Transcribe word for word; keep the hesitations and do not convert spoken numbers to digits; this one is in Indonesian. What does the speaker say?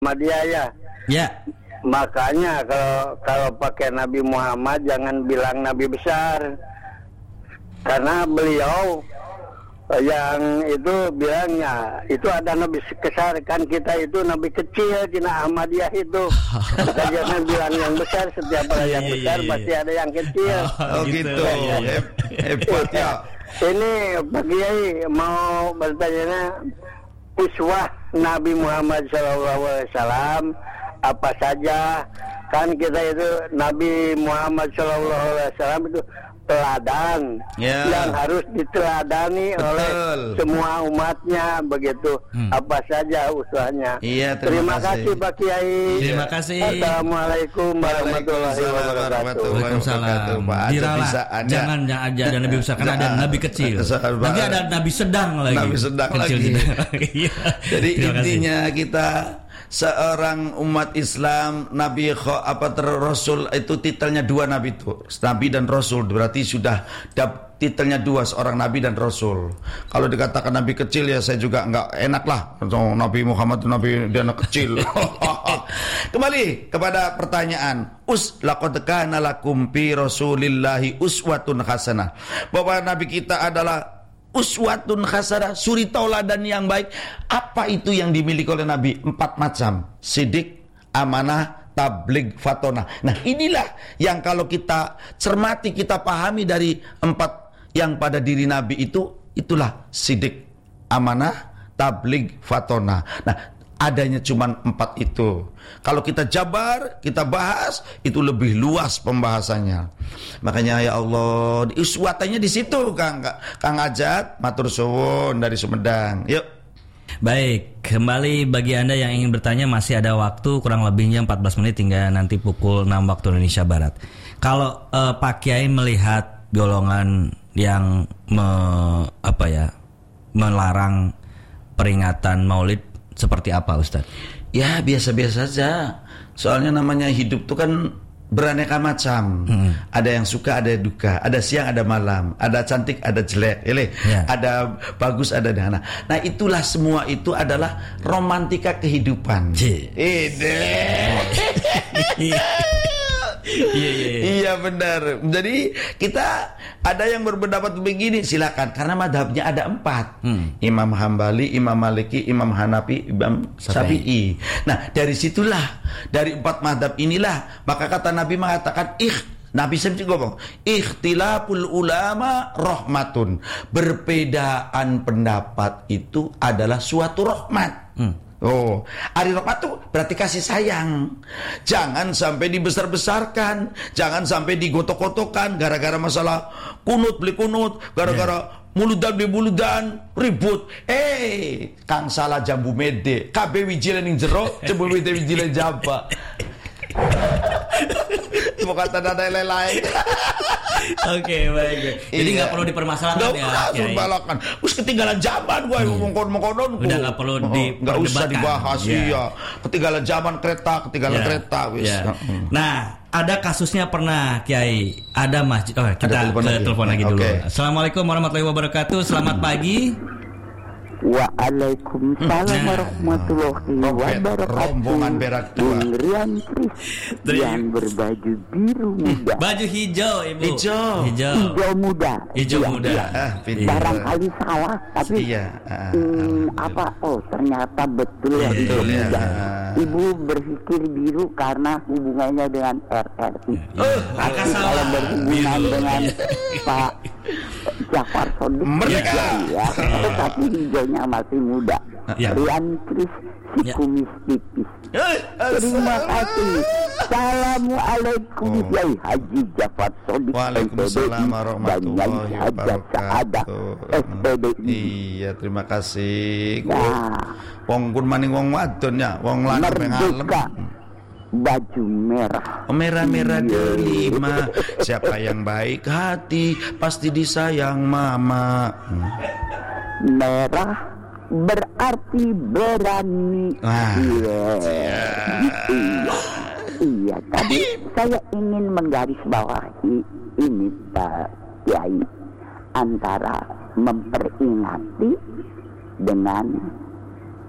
Muhammadiyah ya. Ya. Makanya kalau kalau pakai Nabi Muhammad jangan bilang Nabi besar, karena beliau yang itu bilangnya itu ada Nabi besar, kan kita itu Nabi kecil, Cina Ahmadiyah itu. Kita jangan bilang yang besar, setiap orang yang besar pasti ada yang kecil. Oh gitu. Hebat ya. Ini Pak Kiai mau bertanya, uswah Nabi Muhammad shallallahu alaihi wasallam apa saja? Kan kita itu Nabi Muhammad shallallahu alaihi wasallam itu teladan ya, yang harus diteladani. Betul. Oleh semua umatnya begitu. Hmm. Apa saja usahanya. Iya, terima, terima kasih. kasih Pak Kiai. Terima kasih. Assalamualaikum warahmatullahi wabarakatuh. Waalaikumsalam. Diralah, jangan aja ada Nabi besar, karena ada Nabi kecil. Nanti ada Nabi sedang lagi. Nabi sedang kecil lagi. Jadi intinya kita seorang umat Islam, Nabi apa ter Rasul itu titelnya dua, Nabi itu Nabi dan Rasul, berarti sudah dap, titelnya dua, seorang Nabi dan Rasul. Kalau dikatakan Nabi kecil ya saya juga nggak enak lah, Nabi Muhammad Nabi dia anak kecil. Kembali kepada pertanyaan, us laqad kana lakum fi rasulillahi uswatun hasanah, bahwa Nabi kita adalah uswatun hasanah, suri tauladan yang baik. Apa itu yang dimiliki oleh Nabi? Empat macam: sidik, amanah, tabligh, fatonah. Nah inilah yang kalau kita cermati, kita pahami dari empat yang pada diri Nabi itu, itulah sidik, amanah, tabligh, fatonah. Nah adanya cuma empat itu. Kalau kita jabar, kita bahas, itu lebih luas pembahasannya. Makanya ya Allah, uswatannya di situ, Kang Kang Ajat, matur suwun dari Sumedang. Yuk. Baik, kembali bagi Anda yang ingin bertanya, masih ada waktu kurang lebihnya empat belas menit hingga nanti pukul enam waktu Indonesia Barat. Kalau uh, Pak Kiai melihat golongan yang me, apa ya, melarang peringatan Maulid seperti apa, Ustaz? Ya biasa-biasa saja. Soalnya namanya hidup itu kan beraneka macam. Hmm. Ada yang suka, ada yang duka. Ada siang, ada malam. Ada cantik, ada jelek. Ya. Ada bagus, ada dana. Nah itulah, semua itu adalah romantika kehidupan. Ide. Iya, iya, iya. Iya benar. Jadi kita ada yang berpendapat begini, silakan, karena madhabnya ada empat. hmm. Imam Hambali, Imam Maliki, Imam Hanafi, Imam Syafi'i. Nah dari situlah, dari empat madhab inilah, maka kata Nabi mengatakan, ih Nabi sendiri ngomong, ikhtilaful ulama rahmatun, berbedaan pendapat itu adalah suatu rahmat. hmm. Oh, hari rahmat itu berarti kasih sayang. Jangan sampai dibesar-besarkan, jangan sampai digotok-gotokan gara-gara masalah kunut beli kunut, gara-gara yeah. muludan beli muludan, ribut. Eh, Kang salah jambu mede, kabeh wijilan ning jero, jambu mede wijilan jaba. Mau kata dada lain-lain. Oke, baik. Jadi nggak iya. perlu dipermasalahkan ya. Nggak perlu dipermasalahkan. Terus ketinggalan zaman gue hmm. mengkon-mengkonon. Udah nggak perlu di nggak usah dibahas ya. Iya. Ketinggalan zaman kereta, ketinggalan ya. kereta. Wis. Ya. Nah, ada kasusnya pernah Kiai. Ada masjid. Oh, kita telepon lagi, telepon lagi dulu. Okay. Assalamualaikum warahmatullahi wabarakatuh. Selamat pagi. Waalaikumsalam warahmatullahi wabarakatuh. Rombongan berak tua. Rian Kris yang berbaju biru muda. Baju hijau, Ibu. Hijau. Hijau. Hijau muda. Hijau ya, muda. Ya. Ah, barangkali salah, tapi iya. Ah, hmm, apa? Oh, ternyata betul ya, hijau ya. muda. Ibu berpikir biru karena hubungannya dengan R R I. Oh, kalau berhubungan dengan Pak Jafar Sodik, Merdeka. Ya, tetapi hijaunya masih muda. Ya. Rian Kris si ya. kumis tipis. Terima kasih. Assalamualaikum Kiai Haji Jafar Sodik. Waalaikumsalam warahmatullahi wabarakatuh. S P D I. Iya, terima kasih. Nah, wong kun maning wong wadon ya, wong lanang ngalem. Baju merah. Oh, merah-merah delima. Siapa yang baik hati pasti disayang mama. hmm. Merah berarti berani. Ah, iya. Iya. Iya. Tadi saya ingin menggarisbawahi ini Pak Kiai, antara memperingati dengan